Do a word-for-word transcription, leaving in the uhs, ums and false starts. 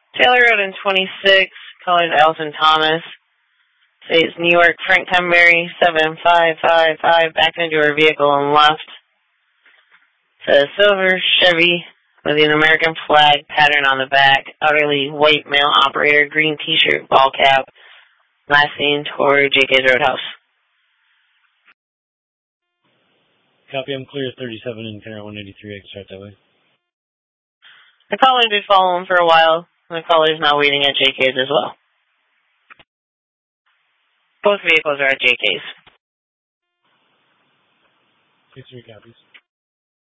Taylor Road in twenty-six, callers Allison Thomas. Says New York, Frank Temberry, seven five five five, backed into her vehicle and left. Says silver Chevy with an American flag pattern on the back, utterly white male operator, green t-shirt, ball cap, last seen toward J K's Roadhouse. Copy, I'm clear thirty-seven in Canary one eighty-three, extract that way. The caller did follow him for a while. The caller is now waiting at J K's as well. Both vehicles are at J K's. six three copies.